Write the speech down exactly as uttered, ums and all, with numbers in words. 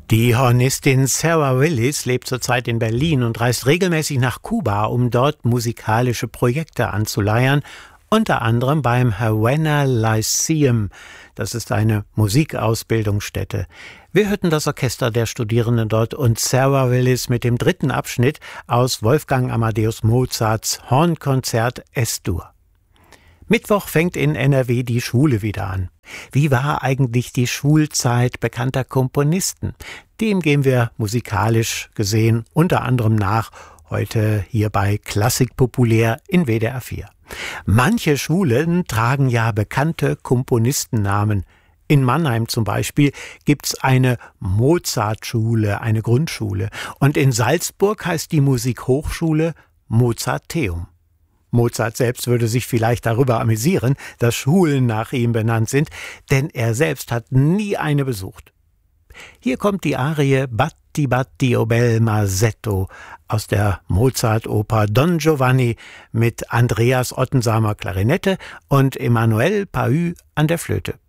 Die Hornistin Sarah Willis lebt zurzeit in Berlin und reist regelmäßig nach Kuba, um dort musikalische Projekte anzuleiern, unter anderem beim Havana Lyceum. Das ist eine Musikausbildungsstätte. Wir hörten das Orchester der Studierenden dort und Sarah Willis mit dem dritten Abschnitt aus Wolfgang Amadeus Mozarts Hornkonzert Es-Dur. Mittwoch fängt in N R W die Schule wieder an. Wie war eigentlich die Schulzeit bekannter Komponisten? Dem gehen wir musikalisch gesehen unter anderem nach, heute hier bei Klassik populär in W D R vier. Manche Schulen tragen ja bekannte Komponistennamen. In Mannheim zum Beispiel gibt's eine Mozartschule, eine Grundschule. Und in Salzburg heißt die Musikhochschule Mozarteum. Mozart selbst würde sich vielleicht darüber amüsieren, dass Schulen nach ihm benannt sind, denn er selbst hat nie eine besucht. Hier kommt die Arie Batti Batti o bel Masetto aus der Mozart-Oper Don Giovanni mit Andreas Ottensamer Klarinette und Emmanuel Pahü an der Flöte.